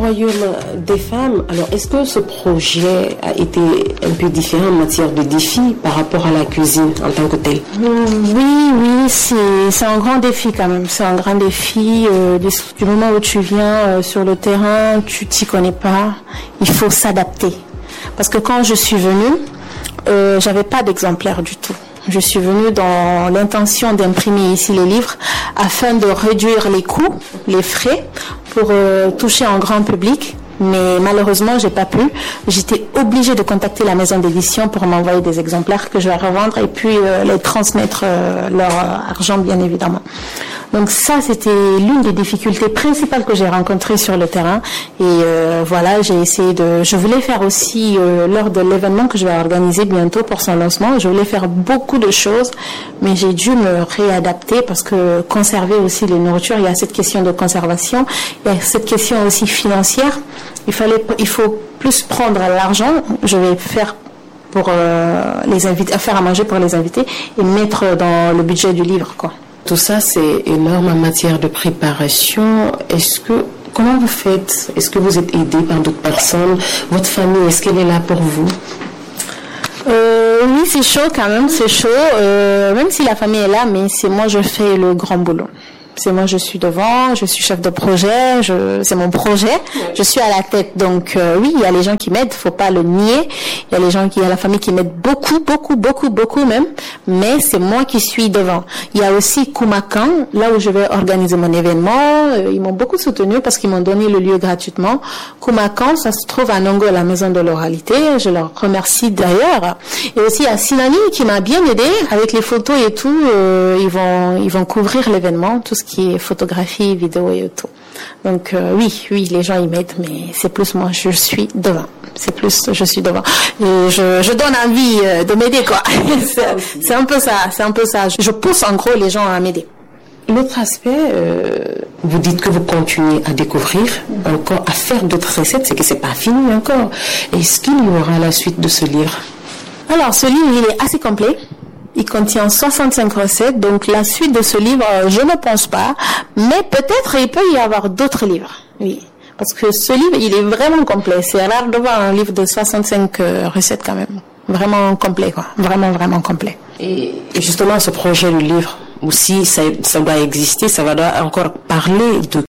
Royaume des femmes, alors est-ce que ce projet a été un peu différent en matière de défis par rapport à la cuisine en tant que telle? Oui, c'est un grand défi quand même. C'est un grand défi. Du moment où tu viens sur le terrain, tu t'y connais pas, il faut s'adapter. Parce que quand je suis venue, j'avais pas d'exemplaire du tout. Je suis venue dans l'intention d'imprimer ici les livres afin de réduire les coûts, les frais, pour toucher un grand public. Mais malheureusement, j'ai pas pu. J'étais obligée de contacter la maison d'édition pour m'envoyer des exemplaires que je vais revendre et puis les transmettre leur argent, bien évidemment. Donc ça, c'était l'une des difficultés principales que j'ai rencontrées sur le terrain. Et voilà, j'ai essayé je voulais faire aussi, lors de l'événement que je vais organiser bientôt pour son lancement, je voulais faire beaucoup de choses, mais j'ai dû me réadapter parce que conserver aussi les nourritures, il y a cette question de conservation, il y a cette question aussi financière. Il faut plus prendre l'argent. Je vais faire pour les invités, faire à manger pour les invités et mettre dans le budget du livre, quoi. Tout ça, c'est énorme en matière de préparation. Comment vous faites? Est-ce que vous êtes aidé par d'autres personnes? Votre famille, est-ce qu'elle est là pour vous? Oui, c'est chaud quand même, c'est chaud. Même si la famille est là, mais c'est moi, je fais le grand boulot. C'est moi, je suis devant, je suis chef de projet, c'est mon projet, je suis à la tête. Donc oui, il y a les gens qui m'aident, faut pas le nier. Il y a il y a la famille qui m'aide beaucoup même, mais c'est moi qui suis devant. Il y a aussi Koumakan, là où je vais organiser mon événement, ils m'ont beaucoup soutenu parce qu'ils m'ont donné le lieu gratuitement. Koumakan, ça se trouve à Nongo, la maison de l'oralité, je leur remercie d'ailleurs. Et aussi à Sinani qui m'a bien aidé avec les photos et tout, ils vont couvrir l'événement, tout ce qui est photographie, vidéo et tout. Donc oui, les gens ils m'aident, mais c'est plus moi, je suis devant. C'est plus, je suis devant. Je donne envie de m'aider, quoi. C'est un peu ça. Je pousse en gros les gens à m'aider. L'autre aspect, vous dites que vous continuez à découvrir encore, à faire d'autres recettes, c'est que c'est pas fini encore. Est-ce qu'il y aura la suite de ce livre? Alors, ce livre, il est assez complet. Il contient 65 recettes, donc la suite de ce livre, je ne pense pas, mais peut-être il peut y avoir d'autres livres, oui. Parce que ce livre, il est vraiment complet. C'est rare de voir un livre de 65 recettes quand même. Vraiment complet, quoi. Vraiment complet. Et justement, ce projet, le livre, aussi, ça doit exister, ça va encore parler de